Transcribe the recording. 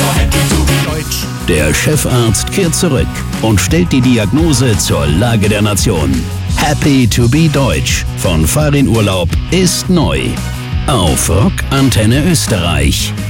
Der Chefarzt kehrt zurück und stellt die Diagnose zur Lage der Nation. Happy to be Deutsch von Farin Urlaub ist neu. Auf Rock Antenne Österreich.